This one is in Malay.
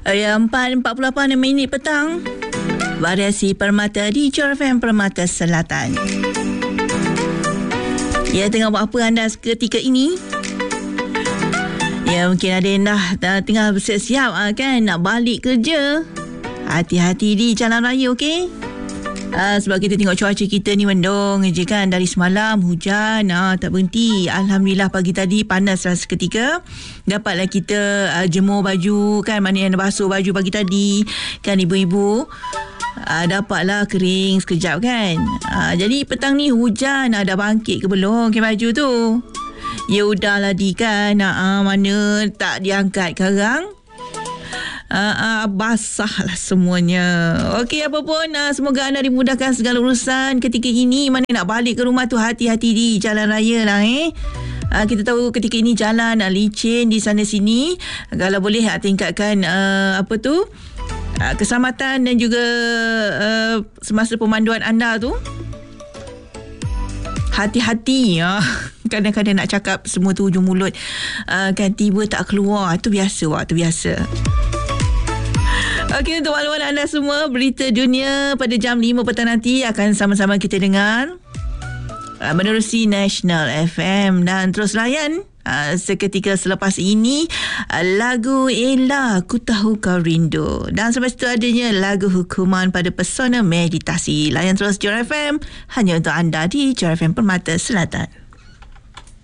4:48 petang. Variasi Permata di Johor FM Permata Selatan. Ya, tengah buat apa anda ketika ini? Ya, mungkin ada yang dah tengah bersiap-siap kan nak balik kerja. Hati-hati di jalan raya, okey? Sebab kita tengok cuaca kita ni mendung je kan. Dari semalam hujan tak berhenti. Alhamdulillah pagi tadi panas seketika. Dapatlah kita jemur baju kan. Mana yang basuh baju pagi tadi kan ibu-ibu. Dapatlah kering sekejap kan. Jadi petang ni hujan. Dah bangkit ke belum ke baju tu? Ya udahlah di kan. Mana tak diangkat sekarang. Basah lah semuanya. Okey, apa pun semoga anda dimudahkan segala urusan ketika ini. Mana nak balik ke rumah tu hati-hati di jalan raya lah kita tahu ketika ini jalan licin di sana sini. Kalau boleh tingkatkan keselamatan dan juga semasa pemanduan anda tu hati-hati ya. Kadang-kadang nak cakap semua tu hujung mulut kan tiba tak keluar. Itu biasa waktu biasa. Okey, untuk makluman anda semua, berita dunia pada jam 5 petang nanti akan sama-sama kita dengar menerusi National FM. Dan terus layan seketika selepas ini lagu Ella Ku Tahu Kau Rindu. Dan sampai situ adanya lagu Hukuman pada Pesona Meditasi. Layan terus Johor FM, hanya untuk anda di Johor FM Permata Selatan.